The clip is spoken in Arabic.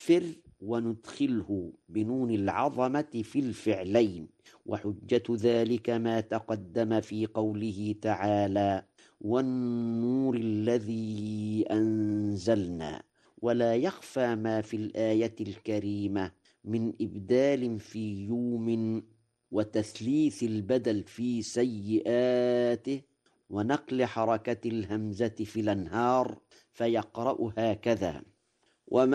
نكفر وندخله بنون العظمة في الفعلين، وحجة ذلك ما تقدم في قوله تعالى: والنور الذي أنزلنا. ولا يخفى ما في الآية الكريمة من إبدال في يوم، وتثليث البدل في سيئاته، ونقل حركة الهمزة في الأنهار، فيقرأ هكذا: وما